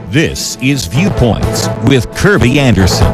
This is Viewpoints with Kirby Anderson.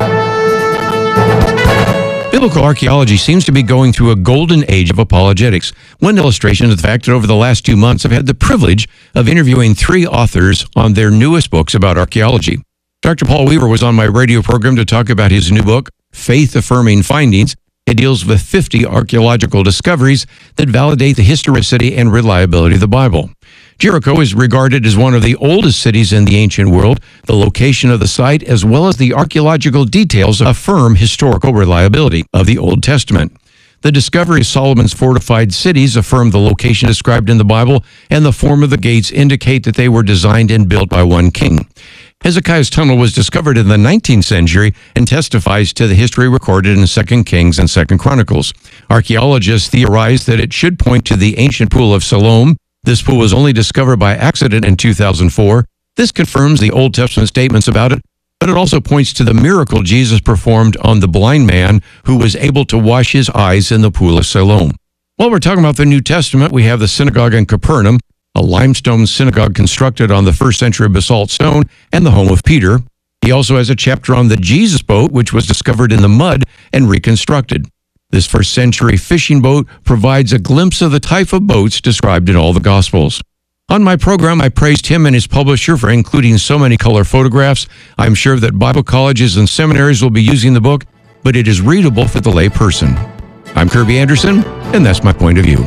Biblical archaeology seems to be going through a golden age of apologetics. One illustration is the fact that over the last 2 months, I've had the privilege of interviewing 3 authors on their newest books about archaeology. Dr. Paul Weaver was on my radio program to talk about his new book, Faith Affirming Findings. It deals with 50 archaeological discoveries that validate the historicity and reliability of the Bible. Jericho is regarded as one of the oldest cities in the ancient world. The location of the site, as well as the archaeological details, affirm historical reliability of the Old Testament. The discovery of Solomon's fortified cities affirm the location described in the Bible, and the form of the gates indicate that they were designed and built by one king. Hezekiah's tunnel was discovered in the 19th century and testifies to the history recorded in 2 Kings and 2 Chronicles. Archaeologists theorize that it should point to the ancient pool of Siloam. This pool was only discovered by accident in 2004. This confirms the Old Testament statements about it, but it also points to the miracle Jesus performed on the blind man who was able to wash his eyes in the pool of Siloam. While we're talking about the New Testament, we have the synagogue in Capernaum, a limestone synagogue constructed on the first century basalt stone and the home of Peter. He also has a chapter on the Jesus boat, which was discovered in the mud and reconstructed. This first century fishing boat provides a glimpse of the type of boats described in all the Gospels. On my program, I praised him and his publisher for including so many color photographs. I'm sure that Bible colleges and seminaries will be using the book, but it is readable for the lay person. I'm Kirby Anderson, and that's my point of view.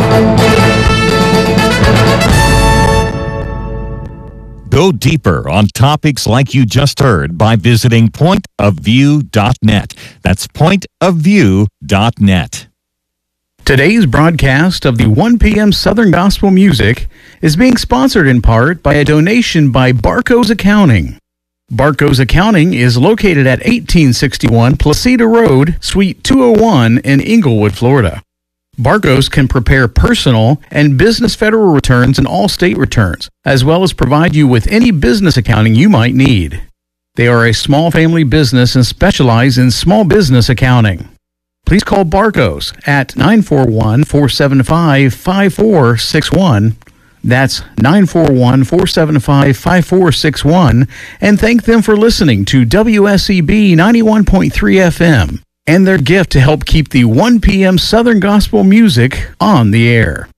Go deeper on topics like you just heard by visiting pointofview.net. That's pointofview.net. Today's broadcast of the 1 p.m. Southern Gospel Music is being sponsored in part by a donation by Barco's Accounting. Barco's Accounting is located at 1861 Placida Road, Suite 201 in Inglewood, Florida. Barco's can prepare personal and business federal returns and all state returns, as well as provide you with any business accounting you might need. They are a small family business and specialize in small business accounting. Please call Barco's at 941-475-5461. That's 941-475-5461, and thank them for listening to WSEB 91.3 FM and their gift to help keep the 1 p.m. Southern Gospel Music on the air.